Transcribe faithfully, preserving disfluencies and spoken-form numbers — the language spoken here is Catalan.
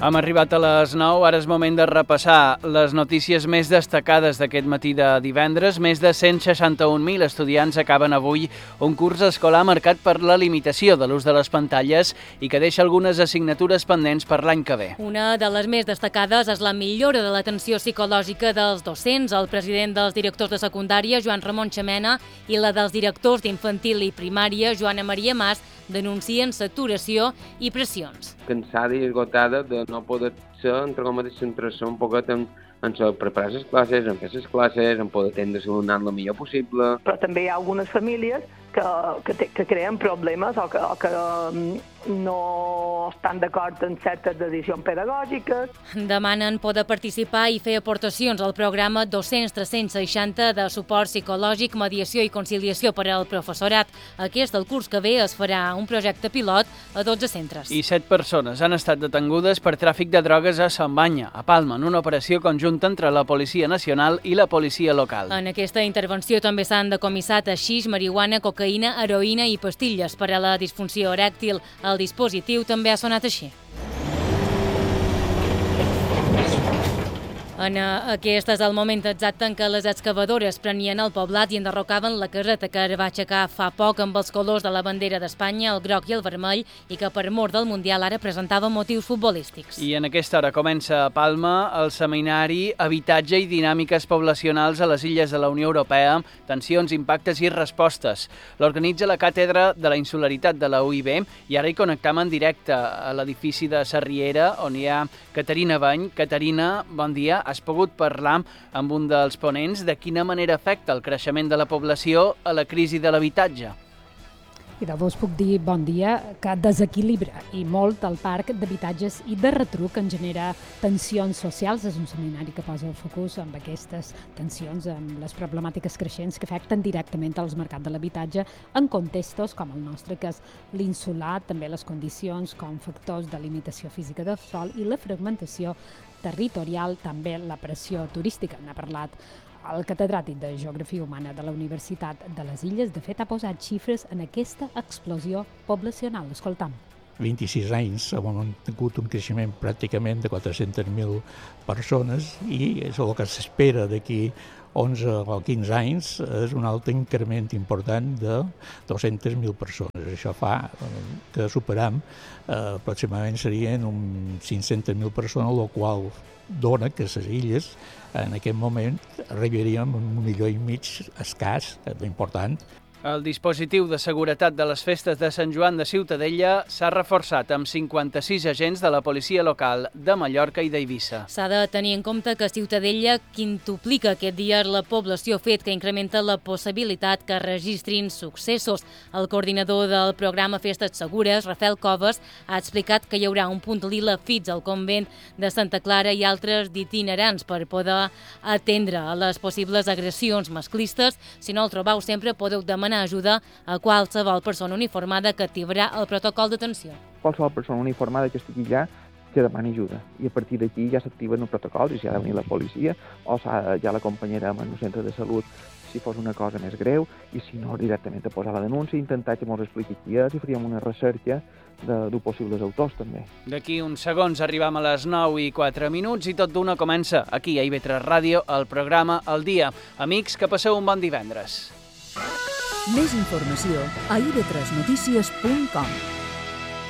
Hem arribat a les nou, ara és moment de repassar les notícies més destacades d'aquest matí de divendres. Més de cent seixanta-un mil estudiants acaben avui un curs escolar marcat per la limitació de l'ús de les pantalles i que deixa algunes assignatures pendents per l'any que ve. Una de les més destacades és la millora de l'atenció psicològica dels docents. El president dels directors de secundària, Joan Ramon Xamena, i la dels directors d'infantil i primària, Joana Maria Mas, denuncien saturació i pressions. Cansada i esgotada de no poder ser, entre cometes, centrar-se un poquet en, en preparar les classes, en fer les classes, en poder atendre l'alumnat el millor possible. Però també hi ha algunes famílies que, que, te, que creen problemes o que, o que no estan d'acord en certes decisions pedagògiques. Demanen poder participar i fer aportacions al programa dos-cents tres-cents seixanta de suport psicològic, mediació i conciliació per al professorat. Aquest, el curs que ve, es farà un projecte pilot a dotze centres. I set persones han estat detingudes per tràfic de drogues a Sant Banya, a Palma, en una operació conjunta entre la Policia Nacional i la policia local. En aquesta intervenció també s'han decomissat haixix, marihuana, cocaïna, heroïna i pastilles per a la disfunció erèctil. El dispositiu també ha sonat així. En aquest és el moment exacte en què les excavadores prenien el poblat i enderrocaven la caseta que es va aixecar fa poc amb els colors de la bandera d'Espanya, el groc i el vermell, i que per mort del Mundial ara presentava motius futbolístics. I en aquesta hora comença a Palma el seminari Habitatge i dinàmiques poblacionals a les illes de la Unió Europea, tensions, impactes i respostes. L'organitza la Càtedra de la Insularitat de la U I B i ara hi connectam en directe a l'edifici de Sarriera, on hi ha Caterina Bany. Caterina, bon dia. Has pogut parlar amb un dels ponents de quina manera afecta el creixement de la població a la crisi de l'habitatge. I de vos puc dir, bon dia, que desequilibra i molt el parc d'habitatges i de retruc en genera tensions socials. És un seminari que posa el focus amb aquestes tensions, amb les problemàtiques creixents que afecten directament als mercats de l'habitatge en contextos com el nostre, que és l'insular, també les condicions com factors de limitació física del sòl i la fragmentació territorial, també la pressió turística. N'ha parlat el catedràtic de Geografia Humana de la Universitat de les Illes. De fet, ha posat xifres en aquesta explosió poblacional. Escoltam. vint-i-sis anys hem tingut un creixement pràcticament de quatre-centes mil persones i és el que s'espera d'aquí onze o quinze anys és un altre increment important de dues-centes mil persones. Això fa que superam eh, aproximadament serien un cinc-centes mil persones, el qual dona que les illes en aquest moment arribaríem a un milió i mig escàs, important. El dispositiu de seguretat de les festes de Sant Joan de Ciutadella s'ha reforçat amb cinquanta-sis agents de la policia local de Mallorca i d'Eivissa. S'ha de tenir en compte que Ciutadella quintuplica aquest dia la població, fet que incrementa la possibilitat que registrin successos. El coordinador del programa Festes Segures, Rafael Coves, ha explicat que hi haurà un punt lila fins al convent de Santa Clara i altres d'itinerants per poder atendre a les possibles agressions masclistes. Si no el trobeu sempre, podeu demanar ajuda a qualsevol persona uniformada que activarà el protocol d'atenció. Qualsevol persona uniformada que estigui allà que demani ajuda i a partir d'aquí ja s'activen els protocols i si ha de venir la policia o ja l'acompanyarem en un centre de salut si fos una cosa més greu i si no directament a posar la denúncia i intentar que ens expliqui qui és i faríem una recerca de, de possibles autors també. D'aquí uns segons arribam a les nou i quatre minuts i tot d'una comença aquí a I V tres Ràdio el programa El Dia. Amics, que passeu un bon divendres. Més informació a i ve tres notícies punt com.